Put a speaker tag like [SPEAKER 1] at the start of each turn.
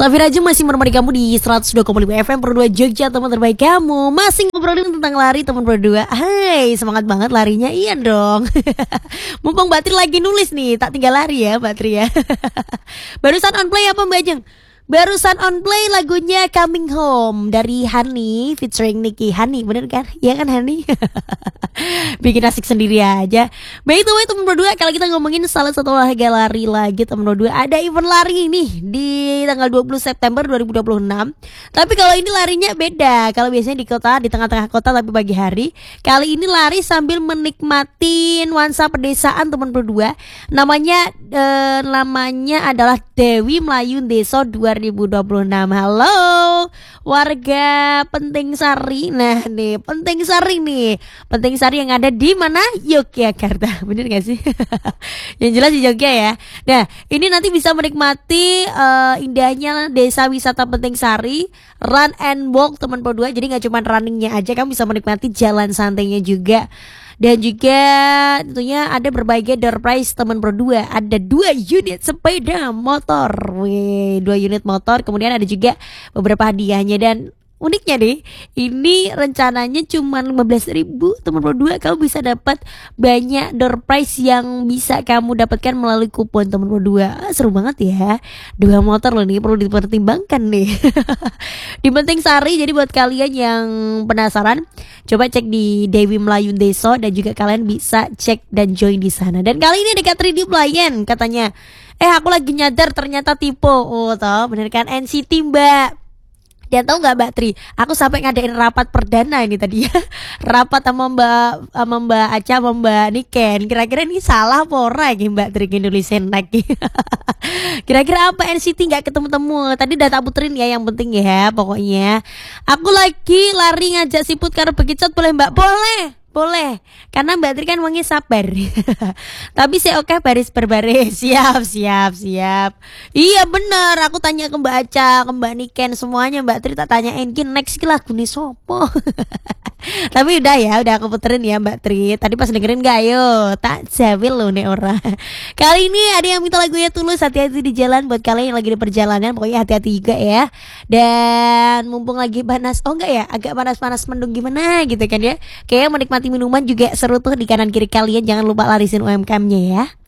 [SPEAKER 1] Safira aja masih menemani kamu di 102,5 FM Pro 2 Jogja, teman terbaik kamu. Masih ngobrolin tentang lari teman Pro 2. Hai, semangat banget larinya, iya dong. Mumpung Mbak Tri lagi nulis nih, tak tinggal lari ya Mbak Tri ya. Barusan on play apa Mbak Ajeng? Barusan on play lagunya Coming Home dari Hani featuring Nicky. Hani, bener kan? Iya kan Hani? Bikin asik sendiri aja. By the way temen berdua, kalau kita ngomongin salah satu olahraga lari lagi temen berdua, ada event lari nih di tanggal 20 September 2026. Tapi kalau ini larinya beda. Kalau biasanya di kota, di tengah-tengah kota tapi pagi hari, kali ini lari sambil menikmati nuansa pedesaan temen berdua. Namanya adalah Dewi Melayu Deso 2026. Halo warga Penting Sari. Nah nih Penting Sari nih, Penting Sari yang ada di mana? Yogyakarta. Bener gak sih? Yang jelas di Jogja ya. Nah ini nanti bisa menikmati indahnya desa wisata Penting Sari, run and walk teman berdua. Jadi gak cuma runningnya aja, kamu bisa menikmati jalan santainya juga. Dan juga tentunya ada berbagai door prize teman berdua. Ada 2 unit sepeda motor. Wih, 2 unit motor. Kemudian ada juga beberapa hadiahnya. Dan uniknya deh, ini rencananya cuma 15.000 teman berdua. Kamu bisa dapat banyak door prize yang bisa kamu dapatkan melalui kupon teman berdua. Seru banget ya. 2 motor loh nih, perlu dipertimbangkan nih. Di Penting Sari. Jadi buat kalian yang penasaran, coba cek di Dewi Melayu Deso dan juga kalian bisa cek dan join di sana. Dan kali ini dekat 3D Playen katanya. Aku lagi nyadar ternyata tipe. Oh, toh bener kan NCT Mbak. Dan tahu nggak Mbak Tri, aku sampai ngadain rapat perdana ini tadi ya. Rapat sama Mbak Aca, sama Mbak Niken. Kira-kira ini salah apa ora ya Mbak Tri nulisin lagi. Kira-kira apa NCT nggak ketemu-temu. Tadi udah tak puterin ya, yang penting ya pokoknya. Aku lagi lari ngajak siput karo bekicot, boleh Mbak? Boleh, karena Mbak Tri kan wangi sabar. Tapi saya oke baris berbaris. Siap. Iya bener, aku tanya ke Mbak Aca, ke Mbak Niken, semuanya Mbak Tri tak tanyain next ki lagu nih sopo. Tapi udah aku puterin ya Mbak Tri. Tadi pas dengerin gak ayo, tak jawil loh nih orang. Kali ini ada yang minta lagunya Tulus, hati-hati di jalan. Buat kalian yang lagi di perjalanan, pokoknya hati-hati juga ya. Dan mumpung lagi panas, agak panas-panas mendung gimana gitu kan ya. Kayak menikmati minuman juga seru tuh di kanan kiri kalian. Jangan lupa larisin UMKM-nya ya.